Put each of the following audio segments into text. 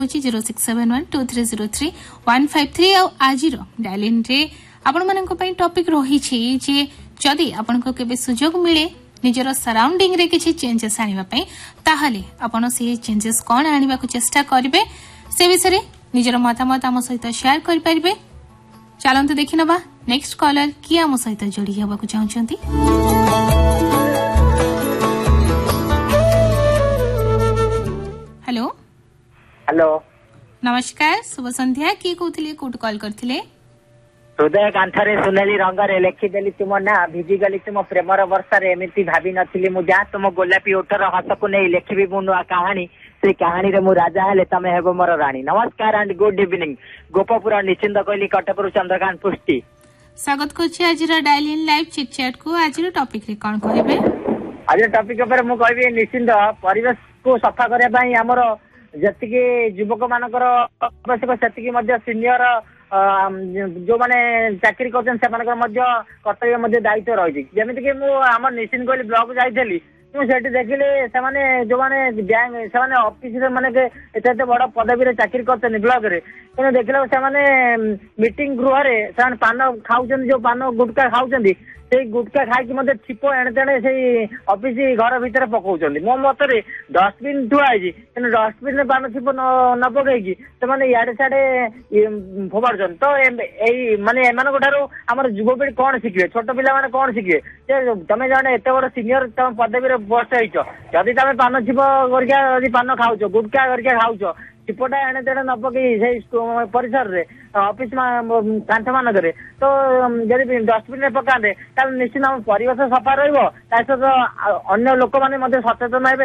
06712303 आज डायलिन रे आपण मानक पई टॉपिक रही जे जदि आपनको केबे सुजोग मिले निजर सराउंडिंग रे किछि चेंजेस आनिबा पई ताहाले आपण से चेंजेस कोन आनिबा को चेष्टा करिवे से विषय निजर मतामत आम सहित शेयर करि परिबे। चलंतु देखिनबा नेक्स्ट कॉलर की आम सहित जोड़ी हेबा को चाहउछंती। हेलो हेलो नमस्कार शुभ संध्या किए कहते कोट कॉल करथिले हृदय कांथरे सुनेली रंगरे लेखिदेली तुम ना भिजी गली तुम प्रेमर वर्षारे एमिति भाभी नथिली मु जा तुम गोलापी ओठर हसकु नै लेखिबी मु नुआ कहानी से कहानी रे मु राजा हेले तमे हेबो मोर रानी। नमस्कार एंड गुड इवनिंग गोपपुर निश्चिंत कहली कटपुर चंद्रकांत पुष्टि स्वागत करछि आज डायलिन लाइव चिट चैट को। आज टॉपिक रे कोन कहबे? आज टॉपिक पर मु कहबी निश्चिंत परिवेश को सफा करबा पई हमर जतिके युवक मानकर आवश्यक सेतिके मध्य सीनियर जो माने चाकरी करछन से मानकर मध्य कर्तव्य मध्य दायित्व रही जेमिति कि मु हमर निश्चिंत कहली ब्लॉक जाइथली मु सेठी देखिले से माने जो माने बैंक से माने ऑफिस रे माने के एते बड़ पदवी रे चाकरी करछन ब्लॉक रे तेने देखले से माने मीटिंग गृह रे से माने पान खाउछन जो पान गुटका खाउछन से गुटका खाई मत छिप एणे तेणे से ऑफिस घर भीतर पकाउछन मो मतरे डस्टबिन थुआई डस्टबिन रे पान छिप न पकईकि से इे सियाडे फोपाड़न तो माने एमानक ठारू आमर युवपीढ़ी कौन शिखे छोट पिला माने कौन शिखे तमे जने एते बड़ सीनियर तम पदवी रे पोस्ट होइछ जदि तमे पान छिप गरिका जदि पान खाउछ गुटका गरिका खाउछ छिपटा एणे तेणे न पकई से परिसर रे ऑफिस कांथ मानक तो जदि डस्टबिन रे पकाते ताले निश्चित आम परिवेश सफा रहिबो सहित अन्य लोक माने मध्य सचेतन हेबे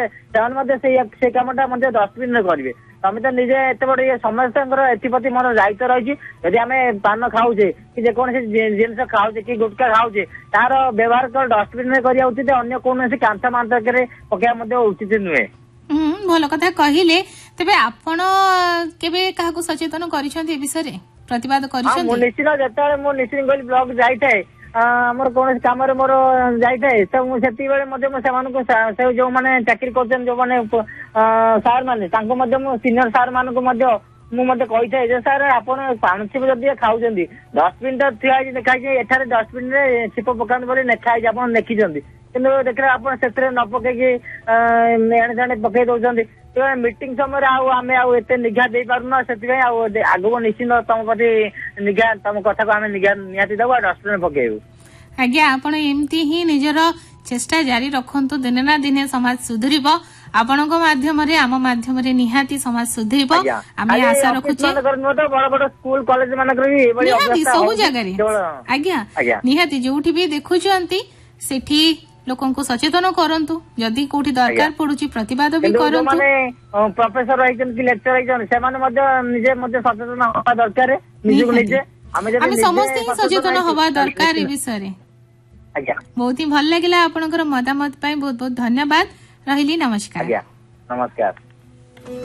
से कामटा मध्य डस्टबिन रे करिवे। तमे तो निजे एते बड़ ये समस्तଙ୍କର एथिप्रति मोर दायित्व रही यदि आमे पान खाउछे कि जे कोन से जिनस खाउछे कि गुटका खाउछे तार व्यवहार कर डस्टबिन रे करिया उचित अन्य कोन से कांथ मानक रे पकाया मध्य उचित नुहे। भल कथा कहिले तेबे आपण केबे काहाको सचेतन करिसंती ए विषय रे प्रतिवाद करिसंती? मो निश्चित जतले मो निश्चित गली ब्लॉक जाइथाय मोर कोन काम रे मोर जाइथाय तो मु सेति बेले मध्ये मो सेमान को से जो माने चाकरी करछन जो माने सार माने तांको मध्ये मो सीनियर सार मान को मध्ये मु मध्ये कहिथाय जे सर आपण पाणछिप जदी खाउजंदी डस्टबिन त थिया देखाइ जे एठारे डस्टबिन रे छिप पकान बोली नेखाइ जे आपण नेखिजंदी किंतु देखले आपण सेतरे न पकेकी एणे जाने पकई दोजंदी तो मीटिंग समय आमे एते निघा दे पारुना सेति आगो निश्चित तम प्रति निघा तम कथा को आमे निघा नियाति दबा डस्टबिन में पकेबू। आज्ञा आपण एमती ही निजर चेष्टा जारी रखंतु दिने ना दिने समाज सुधरिबो आपणक माध्यम रे आम माध्यम रे निहाती समाज सुधरिबो आमे आशा रखुछे तो बड़ बड़ स्कूल कॉलेज मानक रे एबडी अवस्था सब जगह रे आज्ञा निहाती जोठी भी देखुछंती सेठी लोकन को सचेतन करंतु जदि कोठी दरकार पडुची प्रतिवाद भी करंतु माने प्रोफेसर रहिजन कि लेक्चर रहिजन से माने मध्ये निजे मध्ये सचेतन होबा दरकार निजे निजे हमें समस्त ही सचेतन होबा दरकार ए विषय रे। आज्ञा बहुत ही भल लागिला आपनकर मतामत पई बहुत बहुत धन्यवाद रहिली। नमस्कार। आज्ञा नमस्कार।